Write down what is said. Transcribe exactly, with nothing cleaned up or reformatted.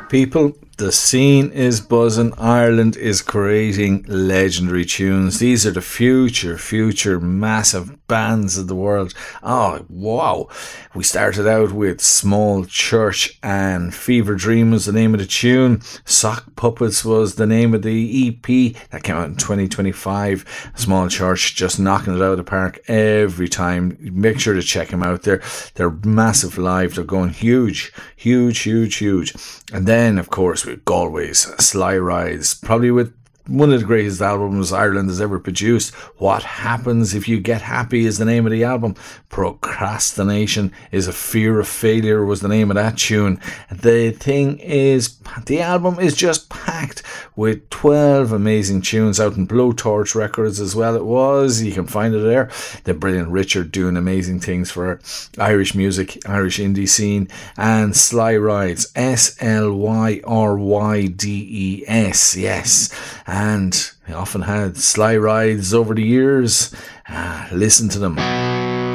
People, the scene is buzzing. Ireland is creating legendary tunes. These are the future, future massive bands of the world. Oh, wow. We started out with Small Church, and Fever Dream was the name of the tune. Sock Puppets was the name of the E P that came out in twenty twenty-five. Small Church just knocking it out of the park every time. Make sure to check them out. They're, they're massive live. They're going huge, huge, huge, huge. And then, of course, with Galway's Sly Rides, probably with one of the greatest albums Ireland has ever produced. What Happens If You Get Happy is the name of the album. Procrastination is a Fear of Failure was the name of that tune. The thing is, the album is just packed with twelve amazing tunes out in Blowtorch Records as well. It was, you can find it there. The brilliant Richard doing amazing things for Irish music, Irish indie scene, and Sly Rides, S L Y R Y D E S, yes. And I often had Sly Rides over the years. Ah, listen to them.